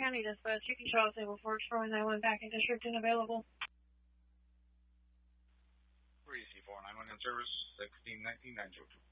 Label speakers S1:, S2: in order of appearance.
S1: County Dispatch. You can show us able for Troy 911 back in district and available.
S2: 3C491 in service, 1619 922.